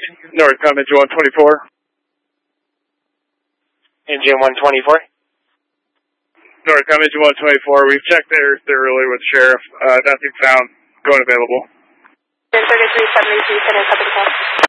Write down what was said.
Northcom engine 124. Engine 124. Northcom engine 124. We've checked there thoroughly with Sheriff. Nothing found. Going available. 3373, center, copy the call.